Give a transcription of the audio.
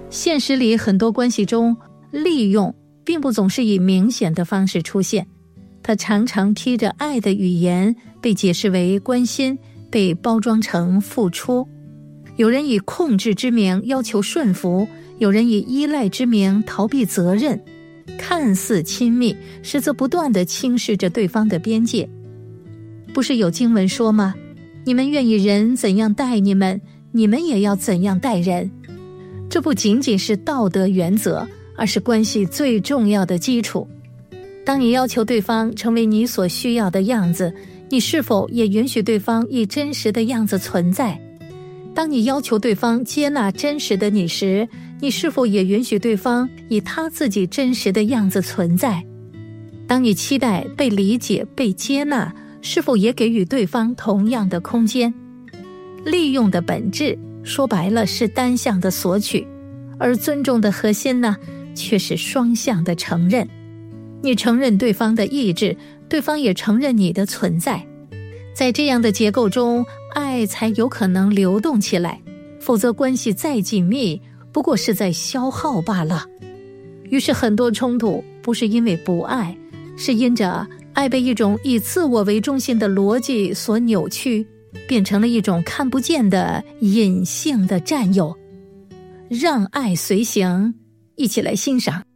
现实里很多关系中，利用并不总是以明显的方式出现，它常常披着爱的语言，被解释为关心，被包装成付出。有人以控制之名要求顺服，有人以依赖之名逃避责任，看似亲密，实则不断地轻视着对方的边界。不是有经文说吗？你们愿意人怎样待你们，你们也要怎样待人。这不仅仅是道德原则，而是关系最重要的基础。当你要求对方成为你所需要的样子，你是否也允许对方以真实的样子存在？当你要求对方接纳真实的你时，你是否也允许对方以他自己真实的样子存在？当你期待被理解、被接纳，是否也给予对方同样的空间？利用的本质，说白了是单向的索取，而尊重的核心呢，却是双向的承认。你承认对方的意志，对方也承认你的存在。在这样的结构中，爱才有可能流动起来，否则关系再紧密，不过是在消耗罢了。于是很多冲突不是因为不爱，是因着爱被一种以自我为中心的逻辑所扭曲，变成了一种看不见的隐性的占有。让爱随行，一起来欣赏。